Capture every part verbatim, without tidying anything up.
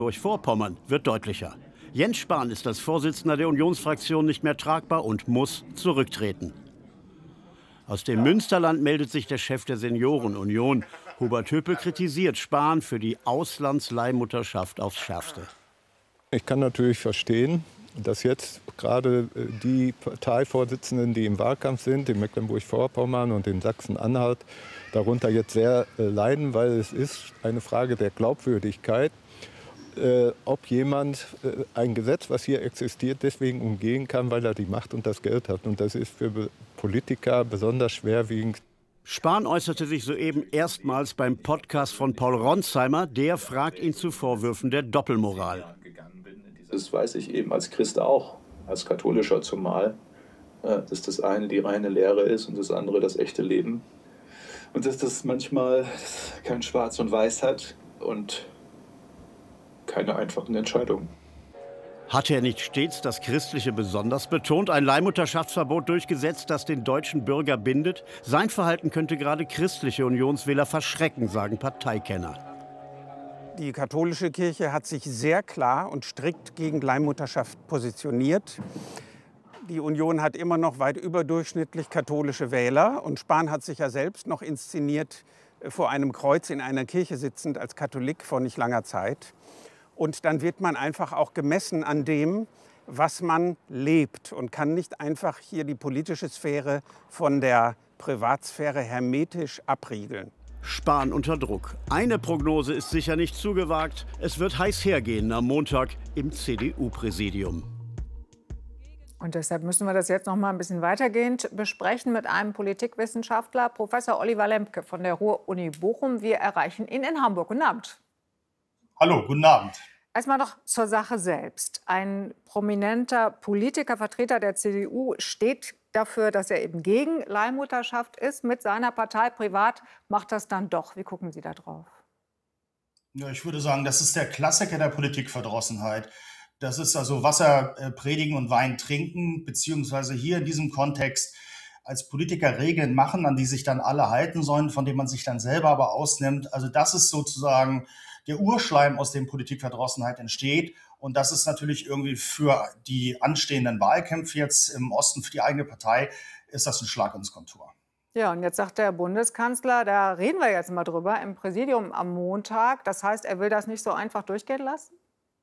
Mecklenburg-Vorpommern wird deutlicher. Jens Spahn ist als Vorsitzender der Unionsfraktion nicht mehr tragbar und muss zurücktreten. Aus dem Münsterland meldet sich der Chef der Seniorenunion. Hubert Höpel kritisiert Spahn für die Auslandsleihmutterschaft aufs Schärfste. Ich kann natürlich verstehen, dass jetzt gerade die Parteivorsitzenden, die im Wahlkampf sind, in Mecklenburg-Vorpommern und in Sachsen-Anhalt, darunter jetzt sehr äh, leiden, weil es ist eine Frage der Glaubwürdigkeit, äh, ob jemand äh, ein Gesetz, was hier existiert, deswegen umgehen kann, weil er die Macht und das Geld hat. Und das ist für Be- Politiker besonders schwerwiegend. Spahn äußerte sich soeben erstmals beim Podcast von Paul Ronsheimer. Der fragt ihn zu Vorwürfen der Doppelmoral. Das weiß ich eben als Christ auch, als Katholischer zumal, dass das eine die reine Lehre ist und das andere das echte Leben. Und dass das manchmal kein Schwarz und Weiß hat und keine einfachen Entscheidungen. Hat er nicht stets das Christliche besonders betont, ein Leihmutterschaftsverbot durchgesetzt, das den deutschen Bürger bindet? Sein Verhalten könnte gerade christliche Unionswähler verschrecken, sagen Parteikenner. Die katholische Kirche hat sich sehr klar und strikt gegen Leihmutterschaft positioniert. Die Union hat immer noch weit überdurchschnittlich katholische Wähler. Und Spahn hat sich ja selbst noch inszeniert vor einem Kreuz in einer Kirche sitzend als Katholik vor nicht langer Zeit. Und dann wird man einfach auch gemessen an dem, was man lebt und kann nicht einfach hier die politische Sphäre von der Privatsphäre hermetisch abriegeln. Spahn unter Druck. Eine Prognose ist sicher nicht zu gewagt. Es wird heiß hergehen am Montag im C D U-Präsidium. Und deshalb müssen wir das jetzt noch mal ein bisschen weitergehend besprechen mit einem Politikwissenschaftler, Professor Oliver Lembke von der Ruhr-Uni Bochum. Wir erreichen ihn in Hamburg. Guten Abend. Hallo, guten Abend. Erstmal noch zur Sache selbst. Ein prominenter Politiker, Vertreter der C D U, steht dafür, dass er eben gegen Leihmutterschaft ist. Mit seiner Partei privat macht das dann doch. Wie gucken Sie da drauf? Ja, ich würde sagen, das ist der Klassiker der Politikverdrossenheit. Das ist also Wasser äh, predigen und Wein trinken, beziehungsweise hier in diesem Kontext als Politiker Regeln machen, an die sich dann alle halten sollen, von denen man sich dann selber aber ausnimmt. Also das ist sozusagen der Urschleim, aus dem Politikverdrossenheit entsteht. Und das ist natürlich irgendwie für die anstehenden Wahlkämpfe jetzt im Osten für die eigene Partei, ist das ein Schlag ins Kontor. Ja, und jetzt sagt der Bundeskanzler, da reden wir jetzt mal drüber, im Präsidium am Montag. Das heißt, er will das nicht so einfach durchgehen lassen?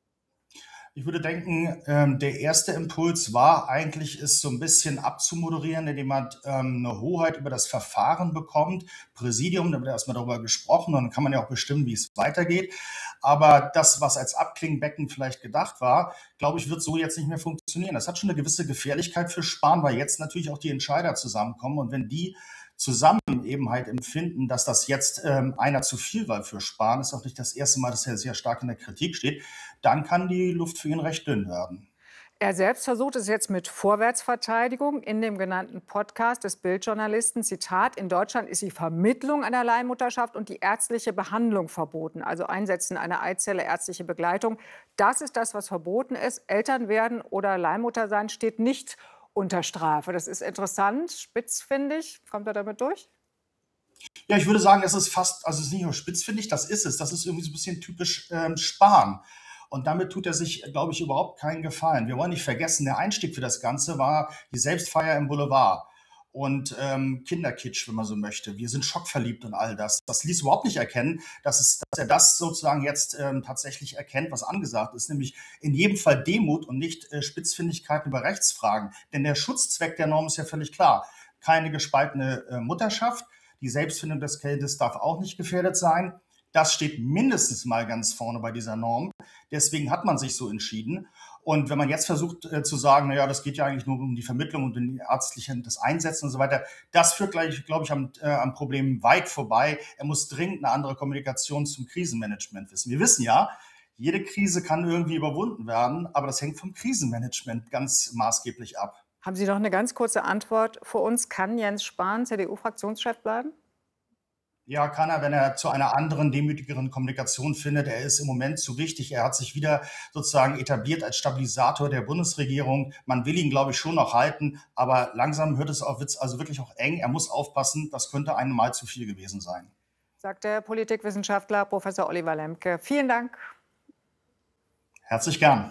Ich würde denken, ähm, der erste Impuls war eigentlich, es so ein bisschen abzumoderieren, indem man ähm, eine Hoheit über das Verfahren bekommt. Präsidium, da wird erstmal darüber gesprochen und dann kann man ja auch bestimmen, wie es weitergeht. Aber das, was als Abklingbecken vielleicht gedacht war, glaube ich, wird so jetzt nicht mehr funktionieren. Das hat schon eine gewisse Gefährlichkeit für Spahn, weil jetzt natürlich auch die Entscheider zusammenkommen. Und wenn die zusammen eben halt empfinden, dass das jetzt ähm, einer zu viel war für Spahn, ist auch nicht das erste Mal, dass er sehr stark in der Kritik steht, dann kann die Luft für ihn recht dünn werden. Er selbst versucht es jetzt mit Vorwärtsverteidigung in dem genannten Podcast des Bild-Journalisten. Zitat: In Deutschland ist die Vermittlung einer Leihmutterschaft und die ärztliche Behandlung verboten. Also Einsetzen einer Eizelle, ärztliche Begleitung. Das ist das, was verboten ist. Eltern werden oder Leihmutter sein steht nicht unter Strafe. Das ist interessant, spitzfindig. Kommt er damit durch? Ja, ich würde sagen, es ist fast, also es ist nicht nur spitzfindig, das ist es. Das ist irgendwie so ein bisschen typisch ähm, Spahn. Und damit tut er sich, glaube ich, überhaupt keinen Gefallen. Wir wollen nicht vergessen, der Einstieg für das Ganze war die Selbstfeier im Boulevard und ähm, Kinderkitsch, wenn man so möchte. Wir sind schockverliebt und all das. Das ließ überhaupt nicht erkennen, dass, es, dass er das sozusagen jetzt ähm, tatsächlich erkennt, was angesagt ist, nämlich in jedem Fall Demut und nicht äh, Spitzfindigkeiten über Rechtsfragen. Denn der Schutzzweck der Norm ist ja völlig klar. Keine gespaltene äh, Mutterschaft. Die Selbstfindung des Kindes darf auch nicht gefährdet sein. Das steht mindestens mal ganz vorne bei dieser Norm. Deswegen hat man sich so entschieden. Und wenn man jetzt versucht äh, zu sagen, naja, das geht ja eigentlich nur um die Vermittlung und den ärztlichen, das Einsetzen und so weiter, das führt, gleich, glaube ich, am, äh, am Problem weit vorbei. Er muss dringend eine andere Kommunikation zum Krisenmanagement wissen. Wir wissen ja, jede Krise kann irgendwie überwunden werden, aber das hängt vom Krisenmanagement ganz maßgeblich ab. Haben Sie noch eine ganz kurze Antwort für uns? Kann Jens Spahn C D U-Fraktionschef bleiben? Ja, kann er, wenn er zu einer anderen, demütigeren Kommunikation findet. Er ist im Moment zu wichtig. Er hat sich wieder sozusagen etabliert als Stabilisator der Bundesregierung. Man will ihn, glaube ich, schon noch halten. Aber langsam hört es auf, wird's also wirklich auch eng. Er muss aufpassen. Das könnte einmal zu viel gewesen sein. Sagt der Politikwissenschaftler Professor Oliver Lembke. Vielen Dank. Herzlich gern.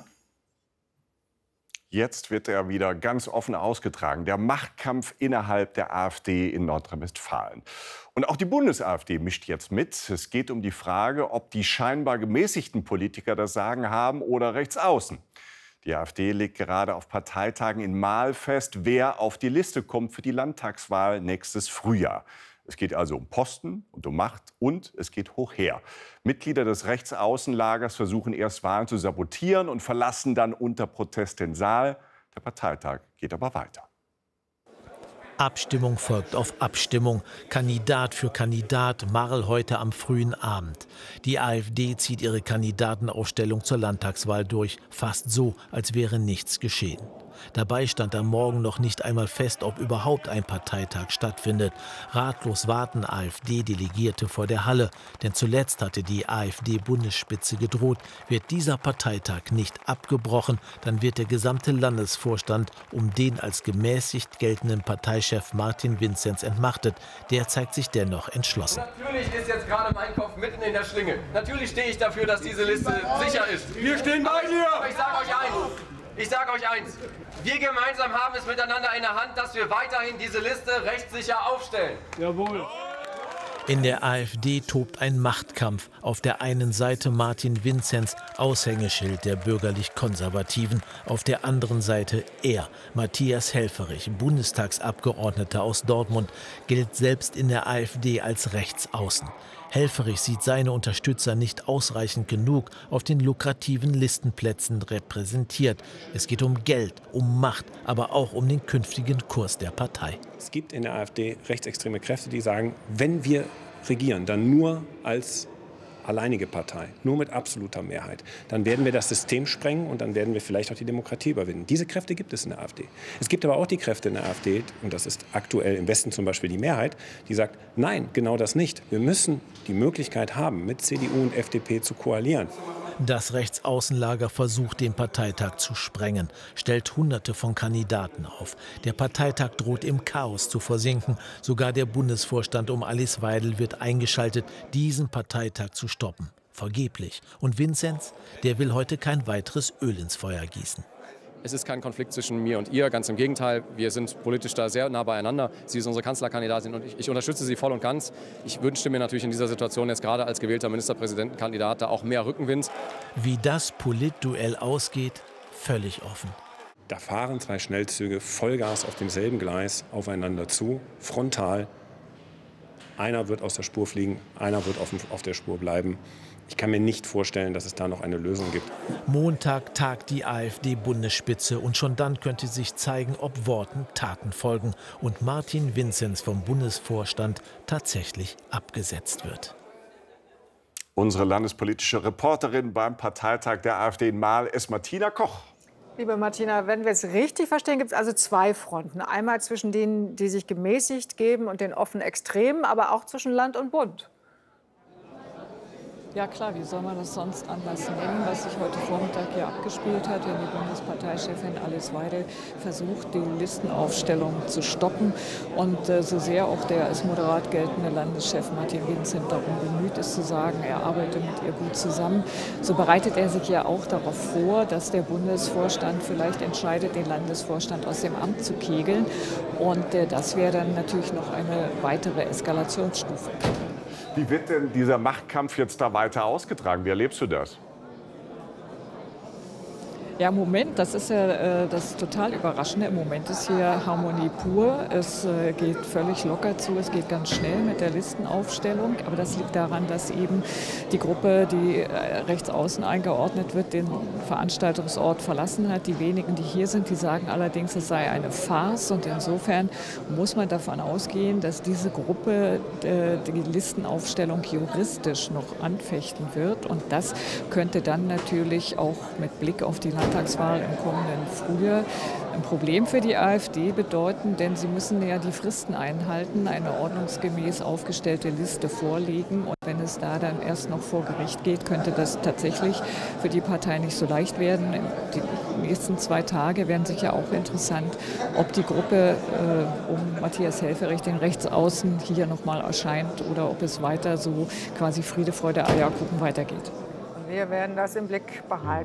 Jetzt wird er wieder ganz offen ausgetragen, der Machtkampf innerhalb der AfD in Nordrhein-Westfalen. Und auch die Bundes-AfD mischt jetzt mit. Es geht um die Frage, ob die scheinbar gemäßigten Politiker das Sagen haben oder rechts außen. Die AfD legt gerade auf Parteitagen in Marl fest, wer auf die Liste kommt für die Landtagswahl nächstes Frühjahr. Es geht also um Posten und um Macht und es geht hoch her. Mitglieder des Rechtsaußenlagers versuchen erst Wahlen zu sabotieren und verlassen dann unter Protest den Saal. Der Parteitag geht aber weiter. Abstimmung folgt auf Abstimmung, Kandidat für Kandidat, Marl heute am frühen Abend. Die AfD zieht ihre Kandidatenaufstellung zur Landtagswahl durch, fast so, als wäre nichts geschehen. Dabei stand am Morgen noch nicht einmal fest, ob überhaupt ein Parteitag stattfindet. Ratlos warten AfD-Delegierte vor der Halle, denn zuletzt hatte die AfD-Bundesspitze gedroht, wird dieser Parteitag nicht abgebrochen, dann wird der gesamte Landesvorstand um den als gemäßigt geltenden Parteichef Martin Vinzenz entmachtet. Der zeigt sich dennoch entschlossen. Natürlich ist jetzt gerade mein Kopf mitten in der Schlinge. Natürlich stehe ich dafür, dass diese Liste sicher ist. Wir stehen bei dir! Aber ich sage euch eins. Ich sage euch eins, wir gemeinsam haben es miteinander in der Hand, dass wir weiterhin diese Liste rechtssicher aufstellen. Jawohl. In der AfD tobt ein Machtkampf. Auf der einen Seite Martin Vinzenz, Aushängeschild der bürgerlich-Konservativen. Auf der anderen Seite er, Matthias Helfferich, Bundestagsabgeordneter aus Dortmund, gilt selbst in der AfD als Rechtsaußen. Helfferich sieht seine Unterstützer nicht ausreichend genug auf den lukrativen Listenplätzen repräsentiert. Es geht um Geld, um Macht, aber auch um den künftigen Kurs der Partei. Es gibt in der AfD rechtsextreme Kräfte, die sagen, wenn wir regieren, dann nur als alleinige Partei, nur mit absoluter Mehrheit. Dann werden wir das System sprengen und dann werden wir vielleicht auch die Demokratie überwinden. Diese Kräfte gibt es in der AfD. Es gibt aber auch die Kräfte in der AfD, und das ist aktuell im Westen zum Beispiel die Mehrheit, die sagt, nein, genau das nicht. Wir müssen die Möglichkeit haben, mit C D U und F D P zu koalieren. Das Rechtsaußenlager versucht, den Parteitag zu sprengen, stellt Hunderte von Kandidaten auf. Der Parteitag droht im Chaos zu versinken. Sogar der Bundesvorstand um Alice Weidel wird eingeschaltet, diesen Parteitag zu stoppen. Vergeblich. Und Vinzenz, der will heute kein weiteres Öl ins Feuer gießen. Es ist kein Konflikt zwischen mir und ihr, ganz im Gegenteil. Wir sind politisch da sehr nah beieinander. Sie ist unsere Kanzlerkandidatin und ich, ich unterstütze sie voll und ganz. Ich wünschte mir natürlich in dieser Situation jetzt gerade als gewählter Ministerpräsidentenkandidat da auch mehr Rückenwind. Wie das Politduell ausgeht, völlig offen. Da fahren zwei Schnellzüge Vollgas auf demselben Gleis aufeinander zu, frontal. Einer wird aus der Spur fliegen, einer wird auf, auf der Spur bleiben. Ich kann mir nicht vorstellen, dass es da noch eine Lösung gibt. Montag tagt die AfD-Bundesspitze und schon dann könnte sich zeigen, ob Worten Taten folgen und Martin Vinzenz vom Bundesvorstand tatsächlich abgesetzt wird. Unsere landespolitische Reporterin beim Parteitag der AfD in Marl ist Martina Koch. Liebe Martina, wenn wir es richtig verstehen, gibt es also zwei Fronten. Einmal zwischen denen, die sich gemäßigt geben und den offen Extremen, aber auch zwischen Land und Bund. Ja klar, wie soll man das sonst anders nennen, was sich heute Vormittag hier abgespielt hat, wenn die Bundesparteichefin Alice Weidel versucht, die Listenaufstellung zu stoppen und äh, so sehr auch der als moderat geltende Landeschef Martin Vinzenz darum bemüht ist zu sagen, er arbeite mit ihr gut zusammen, so bereitet er sich ja auch darauf vor, dass der Bundesvorstand vielleicht entscheidet, den Landesvorstand aus dem Amt zu kegeln und äh, das wäre dann natürlich noch eine weitere Eskalationsstufe. Wie wird denn dieser Machtkampf jetzt da weiter ausgetragen? Wie erlebst du das? Ja, im Moment, das ist ja äh, das total Überraschende. Im Moment ist hier Harmonie pur. Es äh, geht völlig locker zu, es geht ganz schnell mit der Listenaufstellung. Aber das liegt daran, dass eben die Gruppe, die äh, rechts außen eingeordnet wird, den Veranstaltungsort verlassen hat. Die wenigen, die hier sind, die sagen allerdings, es sei eine Farce. Und insofern muss man davon ausgehen, dass diese Gruppe äh, die Listenaufstellung juristisch noch anfechten wird. Und das könnte dann natürlich auch mit Blick auf die Landtagswahl im kommenden Frühjahr ein Problem für die AfD bedeuten, denn sie müssen ja die Fristen einhalten, eine ordnungsgemäß aufgestellte Liste vorlegen. Und wenn es da dann erst noch vor Gericht geht, könnte das tatsächlich für die Partei nicht so leicht werden. Die nächsten zwei Tage werden sicher auch interessant, ob die Gruppe äh, um Matthias Helfferich, den Rechtsaußen, hier nochmal erscheint oder ob es weiter so quasi Friede, Freude, Eierkuchen weitergeht. Wir werden das im Blick behalten.